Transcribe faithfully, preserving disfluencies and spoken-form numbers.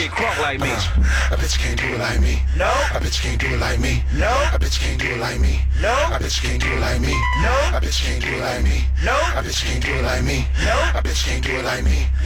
get crunk like me. Uh, a bitch can't do it like me. No. A bitch can't do it like me. No. A bitch can't do it like me. No. A bitch can't do it like me. No. A bitch can't do it like me. No. A bitch can't do it like me. No. A bitch can't do it like me.